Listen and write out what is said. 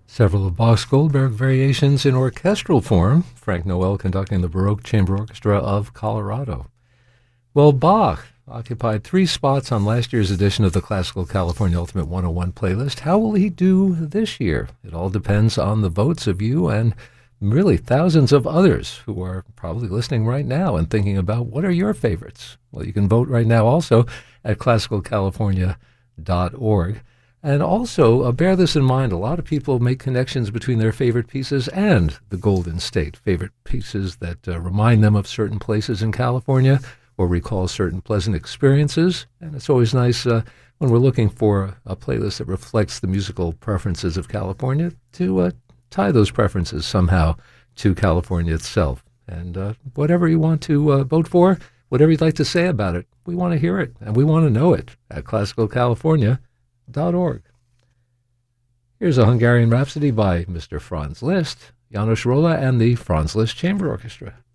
Several of Bach's Goldberg variations in orchestral form, Frank Noel conducting the Baroque Chamber Orchestra of Colorado. Well, Bach occupied 3 spots on last year's edition of the Classical California Ultimate 101 playlist. How will he do this year? It all depends on the votes of you and really thousands of others who are probably listening right now and thinking about what are your favorites. Well, you can vote right now also at classicalcalifornia.org. And also, bear this in mind, a lot of people make connections between their favorite pieces and the Golden State, favorite pieces that remind them of certain places in California or recall certain pleasant experiences. And it's always nice when we're looking for a playlist that reflects the musical preferences of California to tie those preferences somehow to California itself. And whatever you want to vote for, whatever you'd like to say about it, we want to hear it, and we want to know it at classicalcalifornia.org. Here's a Hungarian Rhapsody by Mr. Franz Liszt, János Róla, and the Franz Liszt Chamber Orchestra.